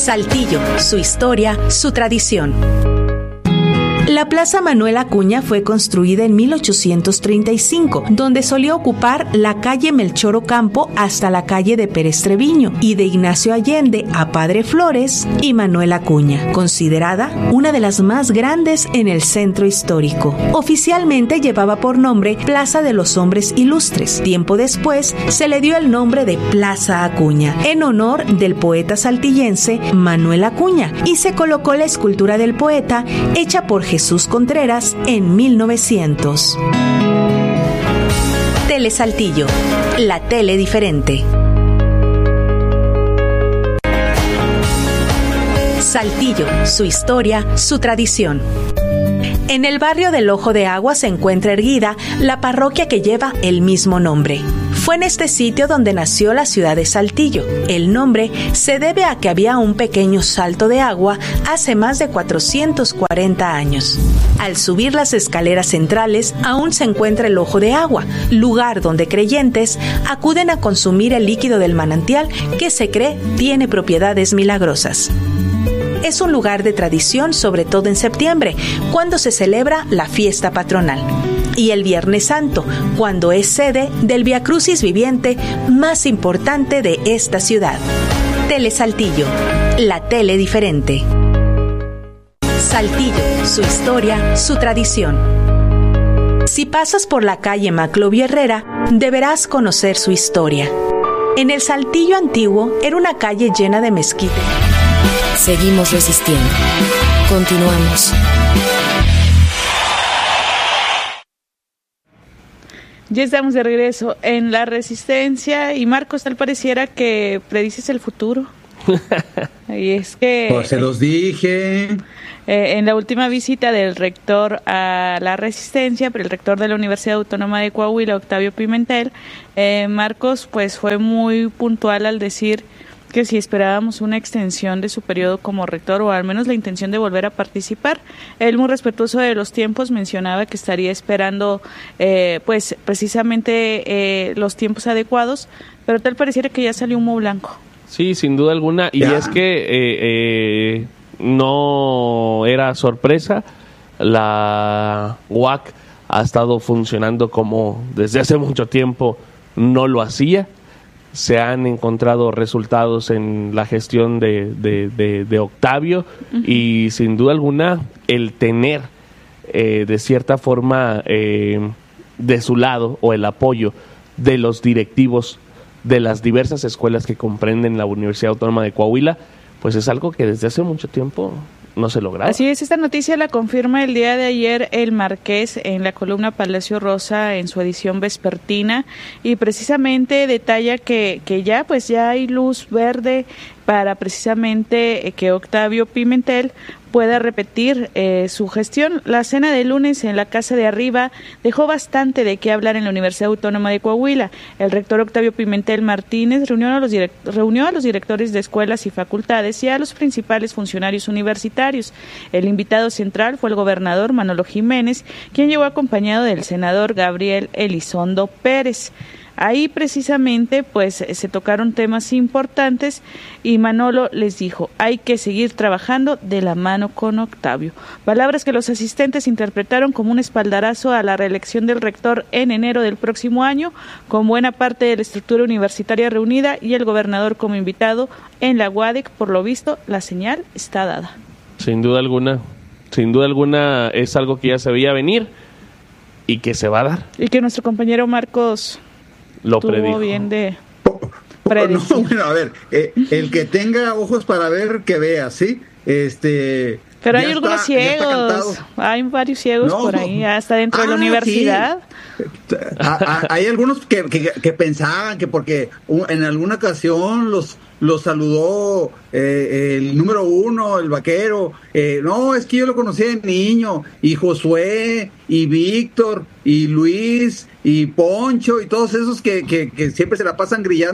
Saltillo, su historia, su tradición. La Plaza Manuel Acuña fue construida en 1835, donde solía ocupar la calle Melchor Ocampo hasta la calle de Pérez Treviño y de Ignacio Allende a Padre Flores y Manuel Acuña, considerada una de las más grandes en el centro histórico. Oficialmente llevaba por nombre Plaza de los Hombres Ilustres. Tiempo después se le dio el nombre de Plaza Acuña, en honor del poeta saltillense Manuel Acuña, y se colocó la escultura del poeta hecha por Jesús Contreras en 1900. Tele Saltillo, la tele diferente. Saltillo, su historia, su tradición. En el barrio del Ojo de Agua se encuentra erguida la parroquia que lleva el mismo nombre. Fue en este sitio donde nació la ciudad de Saltillo. El nombre se debe a que había un pequeño salto de agua hace más de 440 años. Al subir las escaleras centrales aún se encuentra el Ojo de Agua, lugar donde creyentes acuden a consumir el líquido del manantial que se cree tiene propiedades milagrosas. Es un lugar de tradición, sobre todo en septiembre, cuando se celebra la fiesta patronal. Y el Viernes Santo, cuando es sede del Viacrucis viviente más importante de esta ciudad. Tele Saltillo, la tele diferente. Saltillo, su historia, su tradición. Si pasas por la calle Maclovio Herrera, deberás conocer su historia. En el Saltillo antiguo era una calle llena de mezquites. Seguimos resistiendo. Continuamos. Ya estamos de regreso en La Resistencia y Marcos, tal pareciera que predices el futuro. Y es que... Pues se los dije. En la última visita del rector a La Resistencia, el rector de la Universidad Autónoma de Coahuila, Octavio Pimentel, Marcos pues fue muy puntual al decir que si esperábamos una extensión de su periodo como rector o al menos la intención de volver a participar. Él, muy respetuoso de los tiempos, mencionaba que estaría esperando pues precisamente los tiempos adecuados, pero tal pareciera que ya salió humo blanco. Sí, sin duda alguna, y es que no era sorpresa, la UAC ha estado funcionando como desde hace mucho tiempo no lo hacía. Se han encontrado resultados en la gestión de Octavio, uh-huh. Y sin duda alguna el tener de cierta forma de su lado o el apoyo de los directivos de las diversas escuelas que comprenden la Universidad Autónoma de Coahuila, pues es algo que desde hace mucho tiempo no se lograba. Así es, esta noticia la confirma el día de ayer el Marqués en la columna Palacio Rosa en su edición vespertina, y precisamente detalla que ya hay luz verde para precisamente que Octavio Pimentel pueda repetir su gestión. La cena de lunes en la Casa de Arriba dejó bastante de qué hablar en la Universidad Autónoma de Coahuila. El rector Octavio Pimentel Martínez reunió a los directores de escuelas y facultades y a los principales funcionarios universitarios. El invitado central fue el gobernador Manolo Jiménez, quien llegó acompañado del senador Gabriel Elizondo Pérez. Ahí precisamente pues se tocaron temas importantes y Manolo les dijo: hay que seguir trabajando de la mano con Octavio. Palabras que los asistentes interpretaron como un espaldarazo a la reelección del rector en enero del próximo año, con buena parte de la estructura universitaria reunida y el gobernador como invitado en la UADEC. Por lo visto, la señal está dada. Sin duda alguna es algo que ya se veía venir y que se va a dar. Y que nuestro compañero Marcos lo predijo. Bien de predecir. No, bueno, a ver, el que tenga ojos para ver, que vea, ¿sí? Pero hay algunos ciegos, hay varios ciegos por ahí, hasta dentro de la universidad. Sí. Hay algunos que pensaban que porque en alguna ocasión los saludó el número 1, el vaquero. No, es que yo lo conocí de niño, y Josué, y Víctor, y Luis, y Poncho, y todos esos que siempre se la pasan grillando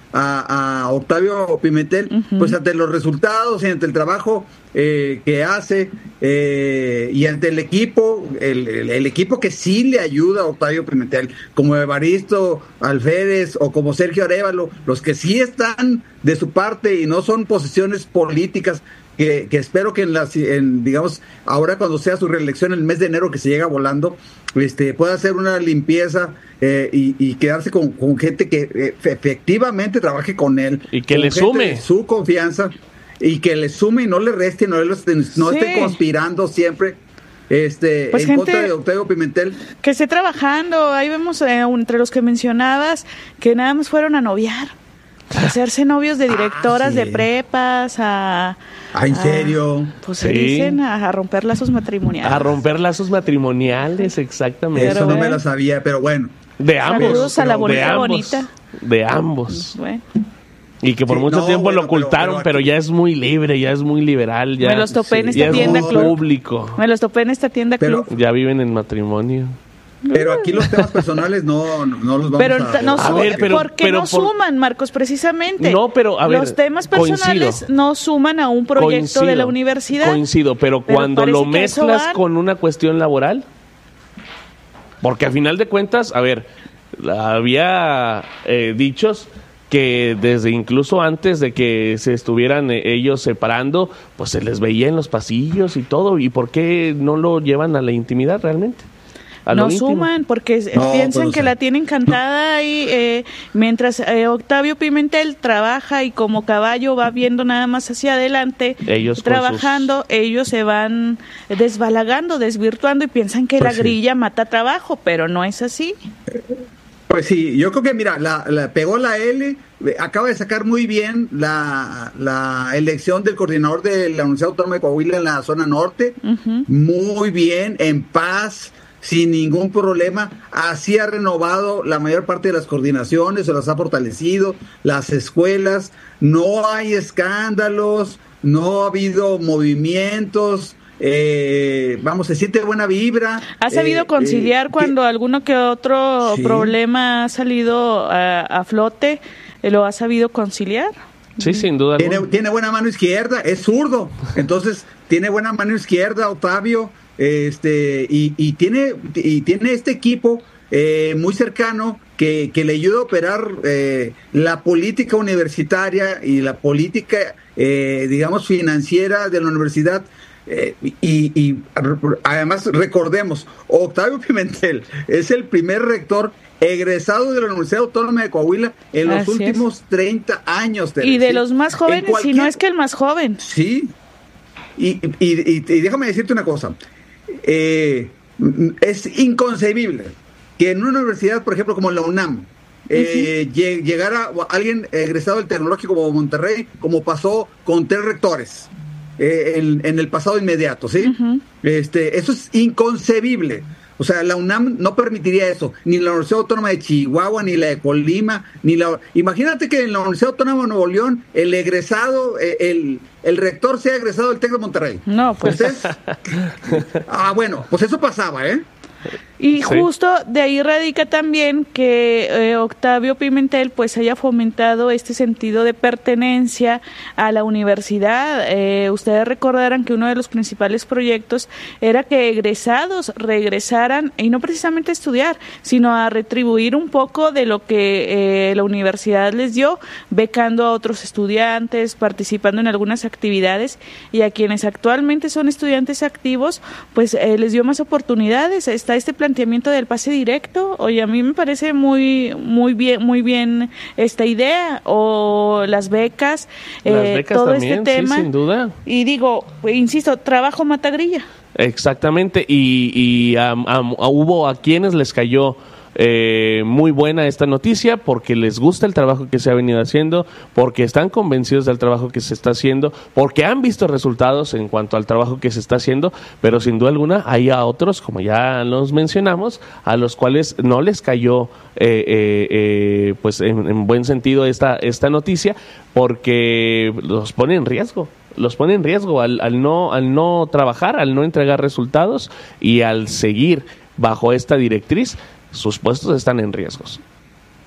a Octavio Pimentel, pues ante los resultados y ante el trabajo que hace y ante el equipo, el equipo que sí le ayuda a Octavio Pimentel, como Evaristo Alférez o como Sergio Arévalo, los que sí están de su parte y no son posiciones políticas, que espero que digamos, ahora cuando sea su reelección el mes de enero, que se llega volando, pueda hacer una limpieza y quedarse con gente que efectivamente trabaje con él. Y que le sume su confianza, y que le sume y no le reste, no esté conspirando siempre pues en contra de Octavio Pimentel. Que esté trabajando. Ahí vemos entre los que mencionabas que nada más fueron a noviar. A hacerse novios de directoras de prepas, ¿en serio? Pues se dicen a romper lazos matrimoniales. A romper lazos matrimoniales, exactamente. Eso no me lo sabía, pero bueno. De ambos. Saludos a la bonita. De ambos. Bueno. Y que por mucho tiempo lo ocultaron, pero ya es muy libre, ya es muy liberal. Ya, me los topé en esta tienda club. Público. Me los topé en esta tienda club. Ya viven en matrimonio. Pero aquí los temas personales no los vamos a ver. Porque no suman, Marcos, precisamente. No, pero a ver, los temas personales no suman a un proyecto de la universidad. Coincido, pero cuando lo mezclas con una cuestión laboral, porque a final de cuentas, a ver, había dichos que desde incluso antes de que se estuvieran ellos separando, pues se les veía en los pasillos y todo. ¿Y por qué no lo llevan a la intimidad realmente? No suman, porque piensan que la tienen cantada y mientras Octavio Pimentel trabaja y como caballo va viendo nada más hacia adelante, ellos trabajando, ellos se van desbalagando, desvirtuando y piensan que la grilla mata trabajo, pero no es así. Pues sí, yo creo que mira, la pegó la L, acaba de sacar muy bien la elección del coordinador de la Universidad Autónoma de Coahuila en la zona norte, muy bien, en paz, sin ningún problema. Así ha renovado la mayor parte de las coordinaciones, se las ha fortalecido, las escuelas, no hay escándalos, no ha habido movimientos, se siente buena vibra. ¿Ha sabido conciliar cuando alguno que otro problema ha salido a flote? ¿Lo ha sabido conciliar? Sí, sin duda. Tiene buena mano izquierda, es zurdo, entonces tiene buena mano izquierda, Octavio. Y tiene este equipo muy cercano que le ayuda a operar la política universitaria y la política, digamos, financiera de la universidad. Y además recordemos, Octavio Pimentel es el primer rector egresado de la Universidad Autónoma de Coahuila en los últimos 30 años. Y de los más jóvenes, si no es que el más joven. Sí, y déjame decirte una cosa. Es inconcebible que en una universidad, por ejemplo, como la UNAM, llegara alguien egresado del Tecnológico como Monterrey, como pasó con 3 rectores en el pasado inmediato, ¿sí? Eso es inconcebible. O sea, la UNAM no permitiría eso, ni la Universidad Autónoma de Chihuahua, ni la de Colima, Imagínate que en la Universidad Autónoma de Nuevo León, el egresado, el rector sea egresado del TEC de Monterrey. No, pues. Bueno, pues eso pasaba, ¿eh? Y justo de ahí radica también que Octavio Pimentel pues haya fomentado este sentido de pertenencia a la universidad. Ustedes recordarán que uno de los principales proyectos era que egresados regresaran, y no precisamente a estudiar, sino a retribuir un poco de lo que la universidad les dio, becando a otros estudiantes, participando en algunas actividades, y a quienes actualmente son estudiantes activos, pues les dio más oportunidades. Está este planteamiento del pase directo. Oye, a mí me parece muy bien esta idea, o las becas todo también, este tema, sí, sin duda. Y digo, insisto, trabajo mata grilla. Exactamente, y hubo a quienes les cayó muy buena esta noticia porque les gusta el trabajo que se ha venido haciendo, porque están convencidos del trabajo que se está haciendo, porque han visto resultados en cuanto al trabajo que se está haciendo, pero sin duda alguna hay a otros, como ya los mencionamos, a los cuales no les cayó pues en buen sentido esta noticia, porque los pone en riesgo. Al no trabajar, al no entregar resultados y al seguir bajo esta directriz, sus puestos están en riesgos.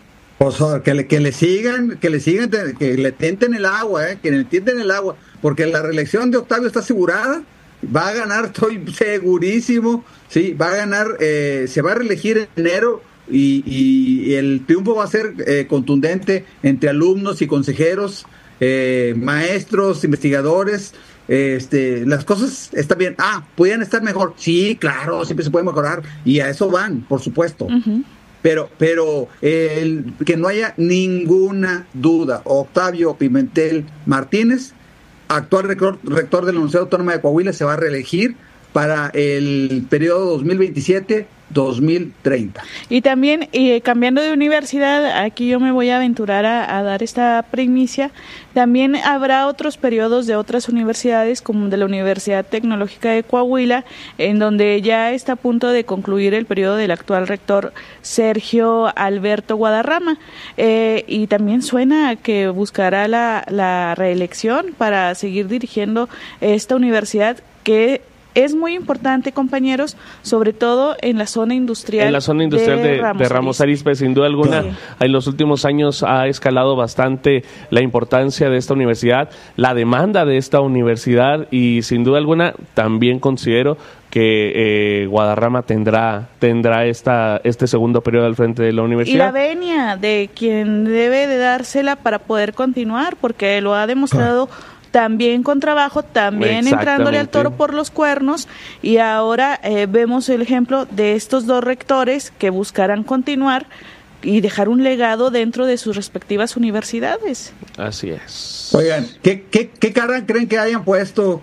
Pues que le sigan, que le tienten el agua, que le tienten el agua, porque la reelección de Octavio está asegurada, va a ganar, estoy segurísimo, sí, va a ganar, se va a reelegir en enero y el triunfo va a ser contundente entre alumnos y consejeros, maestros, investigadores. Las cosas están bien. ¿Podrían estar mejor? Sí, claro, siempre se puede mejorar y a eso van, por supuesto. Uh-huh. Pero que no haya ninguna duda, Octavio Pimentel Martínez, actual rector de la Universidad Autónoma de Coahuila, se va a reelegir para el periodo 2027-2030. Y también, cambiando de universidad, aquí yo me voy a aventurar a dar esta primicia, también habrá otros periodos de otras universidades, como de la Universidad Tecnológica de Coahuila, en donde ya está a punto de concluir el periodo del actual rector Sergio Alberto Guadarrama, y también suena a que buscará la reelección para seguir dirigiendo esta universidad, que es muy importante, compañeros, sobre todo en la zona industrial. En la zona industrial de Ramos Arizpe, sin duda alguna, sí. En los últimos años ha escalado bastante la importancia de esta universidad, la demanda de esta universidad, y sin duda alguna también considero que Guadarrama tendrá este segundo periodo al frente de la universidad. Y la venia de quien debe de dársela para poder continuar, porque lo ha demostrado también con trabajo, también entrándole al toro por los cuernos, y ahora vemos el ejemplo de estos dos rectores que buscarán continuar y dejar un legado dentro de sus respectivas universidades. Así es. Oigan, ¿qué cara creen que hayan puesto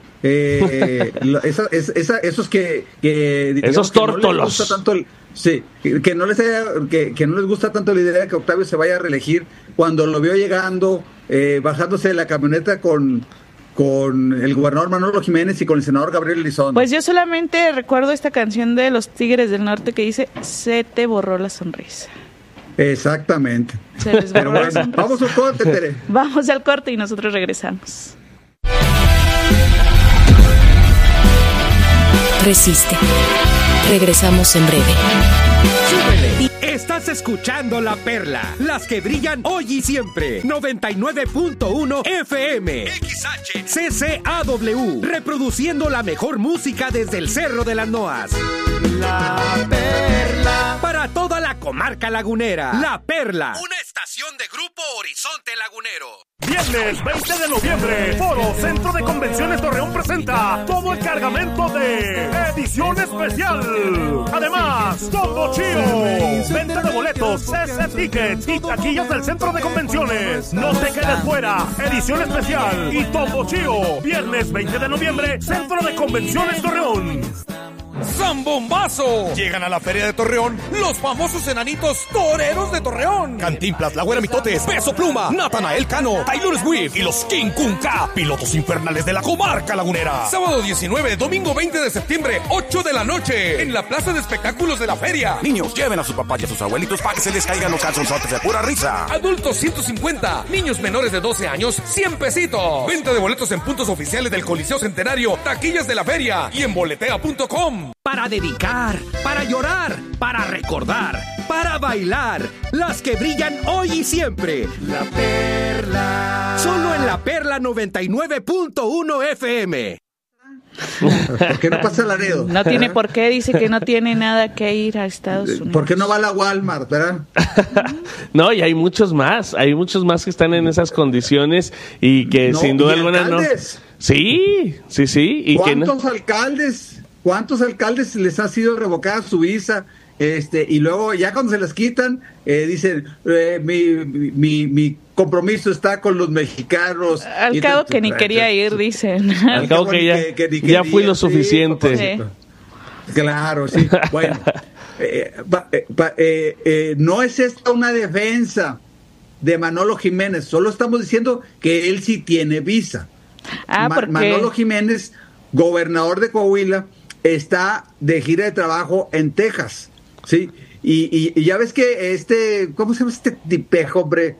esos que esos tórtolos? Que no les gusta tanto la idea de que Octavio se vaya a reelegir, cuando lo vio llegando, bajándose de la camioneta con el gobernador Manolo Jiménez y con el senador Gabriel Elizondo? Pues yo solamente recuerdo esta canción de los Tigres del Norte que dice: se te borró la sonrisa. Exactamente. Se les borró la sonrisa. Vamos al corte, Tere. Vamos al corte y nosotros regresamos. Resiste. Regresamos en breve. ¡Súbele! Estás escuchando La Perla, las que brillan hoy y siempre. 99.1 FM XH CCAW, reproduciendo la mejor música desde el Cerro de las Noas. La Perla, para toda la comarca lagunera. La Perla, una estación de Grupo Horizonte Lagunero. Viernes 20 de noviembre, Foro Centro de Convenciones Torreón presenta todo el cargamento de edición especial. Además, Tombo Chío, venta de boletos, CC Tickets y taquillas del Centro de Convenciones. No te quedes fuera, edición especial y Tombo Chío, viernes 20 de noviembre, Centro de Convenciones Torreón. ¡Zambombazo! Llegan a la Feria de Torreón los famosos enanitos toreros de Torreón. Cantinflas, La Güera Mitotes, Peso Pluma, Natanael Cano, Taylor Swift y los King Kung K, pilotos infernales de la comarca lagunera. Sábado 19, domingo 20 de septiembre, 8 de la noche, en la Plaza de Espectáculos de la Feria. Niños, lleven a sus papás y a sus abuelitos para que se les caigan los calzonzotes de pura risa. Adultos 150, niños menores de 12 años 100 pesitos. Venta de boletos en puntos oficiales del Coliseo Centenario, taquillas de la feria y en boletea.com. Para dedicar, para llorar, para recordar, para bailar, las que brillan hoy y siempre. La Perla. Solo en La Perla 99.1 FM. ¿Por qué no pasa Laredo? No tiene por qué, dice que no tiene nada que ir a Estados Unidos. ¿Por qué no va a la Walmart, verdad? No, y hay muchos más que están en esas condiciones y que sin duda alguna no. Sí. Y ¿Cuántos alcaldes les ha sido revocada su visa? Y luego ya cuando se las quitan, dicen, mi compromiso está con los mexicanos. Al cabo que ni quería ir, dicen. Al cabo que ya fui lo suficiente. Sí. Claro, sí. Bueno, no es esta una defensa de Manolo Jiménez, solo estamos diciendo que él sí tiene visa. Manolo Jiménez, gobernador de Coahuila, está de gira de trabajo en Texas, ¿sí? Y ya ves que ¿cómo se llama este tipejo, hombre?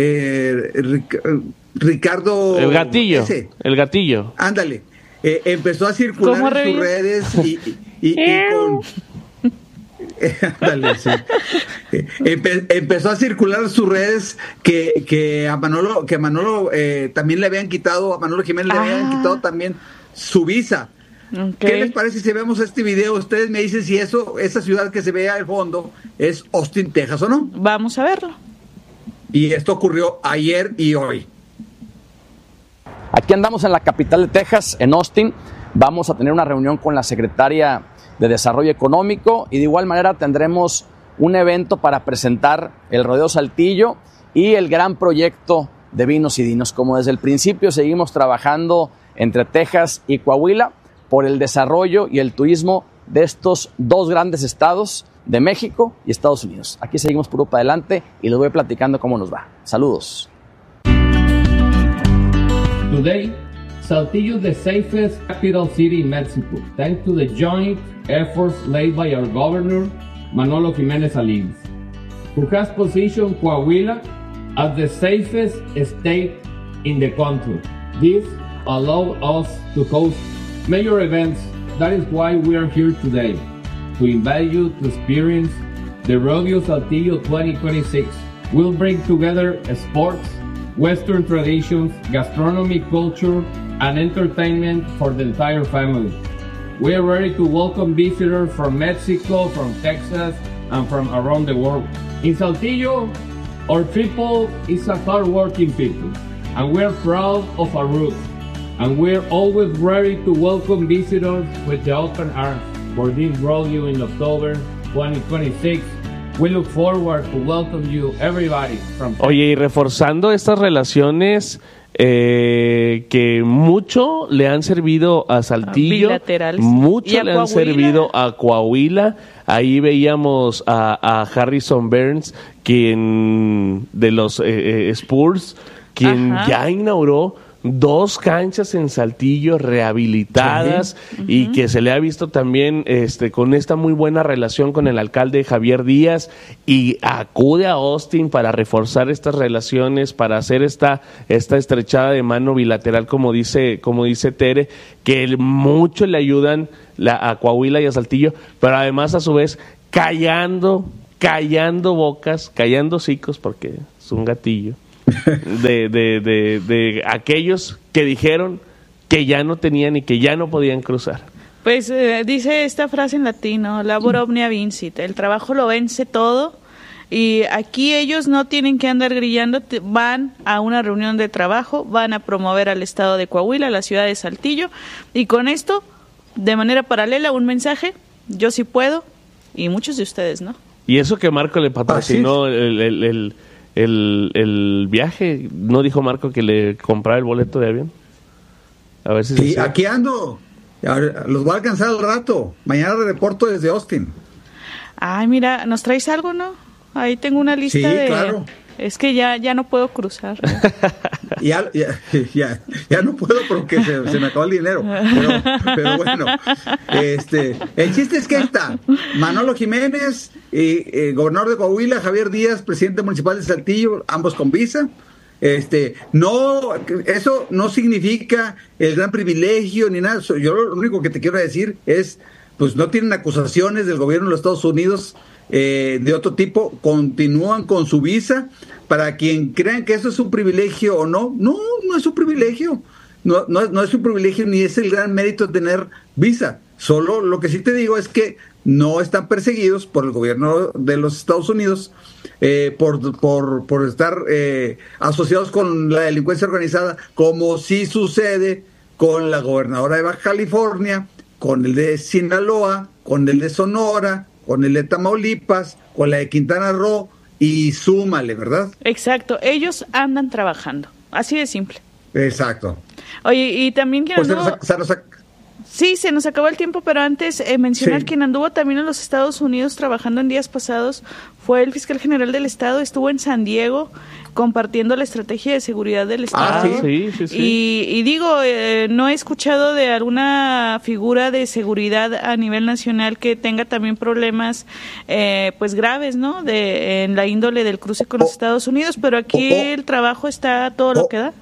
Ricardo... El gatillo. Ándale. Empezó a circular en sus redes y con... Dale, sí. Empezó a circular en sus redes que a Manolo también le habían quitado, a Manolo Jiménez le habían quitado también su visa. Okay. ¿Qué les parece si vemos este video? Ustedes me dicen si esa ciudad que se ve al fondo es Austin, Texas o no. Vamos a verlo. Y esto ocurrió ayer y hoy. Aquí andamos en la capital de Texas, en Austin. Vamos a tener una reunión con la secretaria de Desarrollo Económico y de igual manera tendremos un evento para presentar el Rodeo Saltillo y el gran proyecto de Vinos y Dinos. Como desde el principio seguimos trabajando entre Texas y Coahuila por el desarrollo y el turismo de estos dos grandes estados de México y Estados Unidos. Aquí seguimos puro para adelante y les voy platicando cómo nos va. Saludos. Today, Saltillo is the safest capital city in Mexico, thanks to the joint efforts led by our governor, Manolo Jiménez Salinas, who has positioned Coahuila as the safest state in the country. This allows us to host major events. That is why we are here today, to invite you to experience the Rodeo Saltillo 2026. We'll bring together sports, Western traditions, gastronomy, culture, and entertainment for the entire family. We are ready to welcome visitors from Mexico, from Texas, and from around the world. In Saltillo, our people is a hard-working people, and we are proud of our roots. And we're always ready to welcome visitors with the open arms for this rodeo in October 2026. We look forward to welcome you, everybody. Oye, y reforzando estas relaciones que mucho le han servido a Saltillo, mucho le han servido a Coahuila. Ahí veíamos a Harrison Burns, quien de los Spurs, quien ya inauguró 2 canchas en Saltillo rehabilitadas, y que se le ha visto también con esta muy buena relación con el alcalde Javier Díaz, y acude a Austin para reforzar estas relaciones, para hacer esta estrechada de mano bilateral, como dice Tere, que mucho le ayudan a Coahuila y a Saltillo, pero además a su vez callando bocas, callando hocicos, porque es un gatillo de aquellos que dijeron que ya no tenían y que ya no podían cruzar. Pues dice esta frase en latino, labor omnia vincit, el trabajo lo vence todo, y aquí ellos no tienen que andar grillando, van a una reunión de trabajo, van a promover al estado de Coahuila, a la ciudad de Saltillo, y con esto, de manera paralela, un mensaje, yo sí puedo, y muchos de ustedes no. Y eso que Marco le patrocinó el viaje, ¿no dijo Marco que le comprara el boleto de avión? A ver si sí, aquí ando. Los voy a alcanzar al rato. Mañana reporto desde Austin. Ay, mira, ¿nos traes algo, no? Ahí tengo una lista de... Claro. Es que ya no puedo cruzar. ya no puedo porque se me acabó el dinero. Pero bueno, el chiste es que está Manolo Jiménez, gobernador de Coahuila, Javier Díaz, presidente municipal de Saltillo, ambos con visa. No, eso no significa el gran privilegio ni nada. Yo lo único que te quiero decir es, pues no tienen acusaciones del gobierno de los Estados Unidos de otro tipo, continúan con su visa. Para quien crean que eso es un privilegio o no es un privilegio, no es un privilegio ni es el gran mérito de tener visa. Solo lo que sí te digo es que no están perseguidos por el gobierno de los Estados Unidos por estar asociados con la delincuencia organizada, como sí sucede con la gobernadora de Baja California, con el de Sinaloa, con el de Sonora, con el de Tamaulipas, con la de Quintana Roo, y súmale, ¿verdad? Exacto, ellos andan trabajando, así de simple. Exacto. Oye, y también que sí, se nos acabó el tiempo, pero antes mencionar quien anduvo también en los Estados Unidos trabajando en días pasados fue el fiscal general del estado, estuvo en San Diego compartiendo la estrategia de seguridad del estado. Sí. Y digo, no he escuchado de alguna figura de seguridad a nivel nacional que tenga también problemas pues graves, ¿no? En la índole del cruce con los Estados Unidos, pero aquí el trabajo está todo lo que da.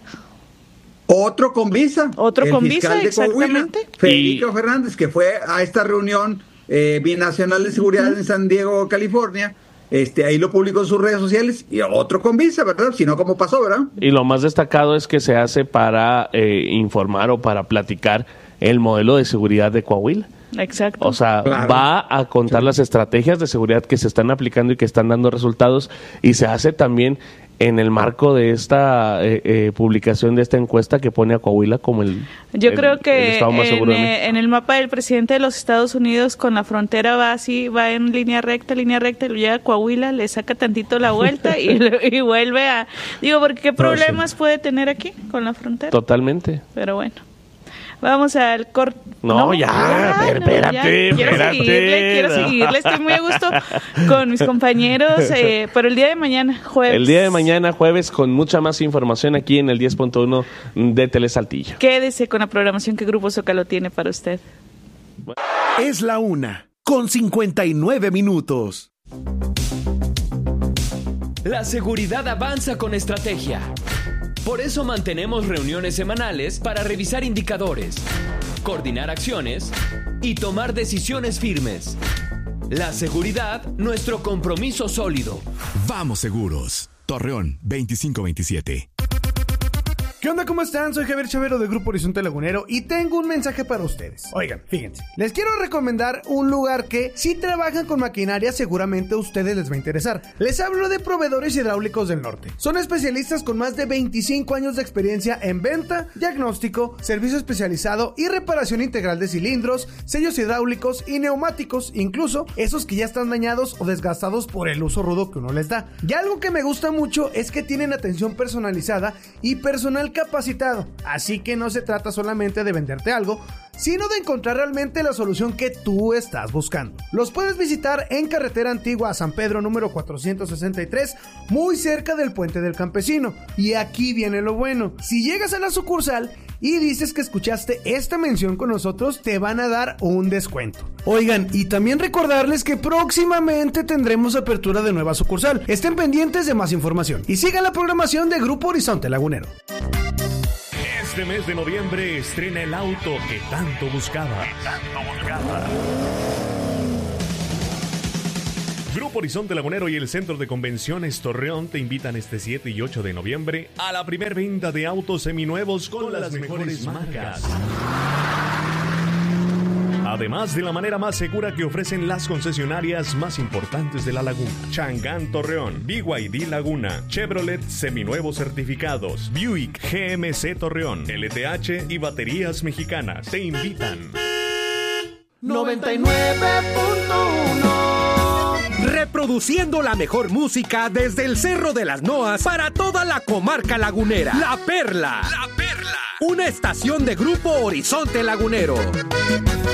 Otro con visa, exactamente. Federico Fernández, que fue a esta reunión Binacional de Seguridad en San Diego, California. Ahí lo publicó en sus redes sociales y otro con visa, ¿verdad? Si no, ¿cómo pasó, verdad? Y lo más destacado es que se hace para informar o para platicar el modelo de seguridad de Coahuila. Exacto. O sea, claro, va a contar las estrategias de seguridad que se están aplicando y que están dando resultados, y se hace también en el marco de esta publicación de esta encuesta que pone a Coahuila como el creo que estado más seguro de México. En el mapa del presidente de los Estados Unidos con la frontera va así, va en línea recta, y lo llega a Coahuila, le saca tantito la vuelta y vuelve a... Digo, porque ¿qué problemas puede tener aquí con la frontera? Totalmente. Pero bueno. Vamos al corte. Espérate. Quiero seguirle. Estoy muy a gusto con mis compañeros. Pero el día de mañana, jueves. El día de mañana, jueves, con mucha más información aquí en el 10.1 de Telesaltillo. Quédese con la programación que Grupo Zócalo tiene para usted. Es la 1:59. La seguridad avanza con estrategia. Por eso mantenemos reuniones semanales para revisar indicadores, coordinar acciones y tomar decisiones firmes. La seguridad, nuestro compromiso sólido. Vamos seguros. Torreón 2527. ¿Qué onda? ¿Cómo están? Soy Javier Chavero de Grupo Horizonte Lagunero y tengo un mensaje para ustedes. Oigan, fíjense, les quiero recomendar un lugar que, si trabajan con maquinaria, seguramente a ustedes les va a interesar. Les hablo de Proveedores Hidráulicos del Norte. Son especialistas con más de 25 años de experiencia en venta, diagnóstico, servicio especializado y reparación integral de cilindros, sellos hidráulicos y neumáticos, incluso esos que ya están dañados o desgastados por el uso rudo que uno les da. Y algo que me gusta mucho es que tienen atención personalizada y personal capacitado, así que no se trata solamente de venderte algo, sino de encontrar realmente la solución que tú estás buscando. Los puedes visitar en Carretera Antigua a San Pedro número 463, muy cerca del Puente del Campesino. Y aquí viene lo bueno: si llegas a la sucursal y dices que escuchaste esta mención con nosotros, te van a dar un descuento. Oigan, y también recordarles que próximamente tendremos apertura de nueva sucursal. Estén pendientes de más información y sigan la programación de Grupo Horizonte Lagunero. Este mes de noviembre estrena el auto que tanto buscaba. Grupo Horizonte Lagunero y el Centro de Convenciones Torreón te invitan este 7 y 8 de noviembre a la primer venta de autos seminuevos con las mejores marcas. Además de la manera más segura que ofrecen las concesionarias más importantes de la laguna: Chang'an Torreón, BYD Laguna, Chevrolet seminuevos certificados, Buick GMC Torreón, LTH y Baterías Mexicanas te invitan. 99.1. Reproduciendo la mejor música desde el Cerro de las Noas para toda la comarca lagunera. La Perla. Una estación de Grupo Horizonte Lagunero.